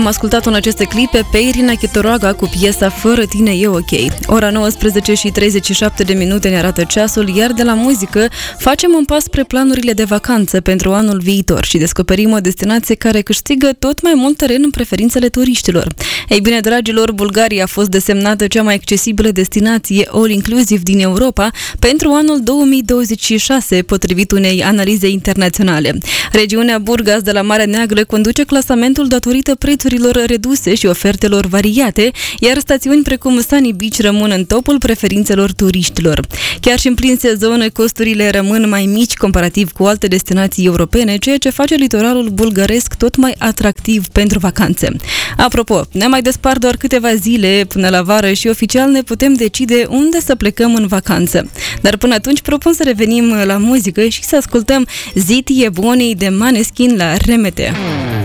Am ascultat în aceste clipe pe Irina Chitoroaga cu piesa Fără tine e ok. Ora 19 și 37 de minute ne arată ceasul, iar de la muzică facem un pas spre planurile de vacanță pentru anul viitor și descoperim o destinație care câștigă tot mai mult teren în preferințele turiștilor. Ei bine, dragilor, Bulgaria a fost desemnată cea mai accesibilă destinație all-inclusiv din Europa pentru anul 2026, potrivit unei analize internaționale. Regiunea Burgas de la Marea Neagră conduce clasamentul datorită prețurilor reduse și ofertelor variate, iar stațiuni precum Sunny Beach rămân în topul preferințelor turiștilor. Chiar și în plin sezon, costurile rămân mai mici comparativ cu alte destinații europene, ceea ce face litoralul bulgăresc tot mai atractiv pentru vacanțe. Apropo, ne mai despart doar câteva zile până la vară și oficial ne putem decide unde să plecăm în vacanță. Dar până atunci propun să revenim la muzică și să ascultăm Ziti e Bonii de Maneskin la Remete.